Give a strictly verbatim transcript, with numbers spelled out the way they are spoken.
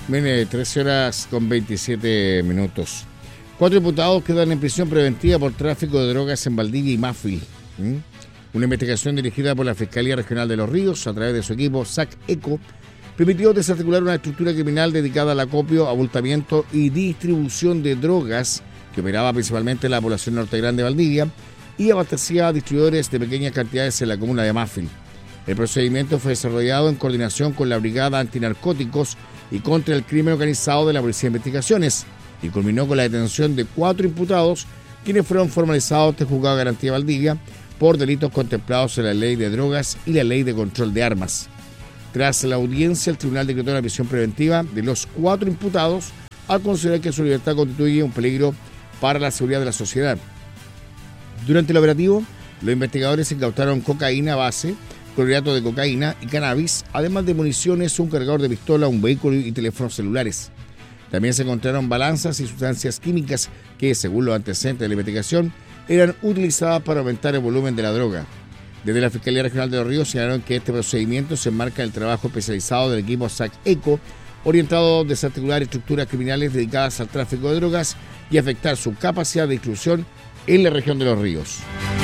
Viene trece horas con veintisiete minutos. Cuatro imputados quedan en prisión preventiva por tráfico de drogas en Valdivia y Mafil. ¿Mm? Una investigación dirigida por la Fiscalía Regional de Los Ríos a través de su equipo S A C ECO permitió desarticular una estructura criminal dedicada al acopio, abultamiento y distribución de drogas que operaba principalmente en la población norte grande de Valdivia y abastecía a distribuidores de pequeñas cantidades en la comuna de Mafil. El procedimiento fue desarrollado en coordinación con la Brigada Antinarcóticos y contra el Crimen Organizado de la Policía de Investigaciones y culminó con la detención de cuatro imputados, quienes fueron formalizados ante el Juzgado de Garantía Valdivia por delitos contemplados en la Ley de Drogas y la Ley de Control de Armas. Tras la audiencia, el tribunal decretó la prisión preventiva de los cuatro imputados al considerar que su libertad constituye un peligro para la seguridad de la sociedad. Durante el operativo, los investigadores incautaron cocaína base, clorhidrato de cocaína y cannabis, además de municiones, un cargador de pistola, un vehículo y teléfonos celulares. También se encontraron balanzas y sustancias químicas que, según los antecedentes de la investigación, eran utilizadas para aumentar el volumen de la droga. Desde la Fiscalía Regional de Los Ríos señalaron que este procedimiento se enmarca en el trabajo especializado del equipo S A C ECO, orientado a desarticular estructuras criminales dedicadas al tráfico de drogas y afectar su capacidad de distribución en la región de Los Ríos.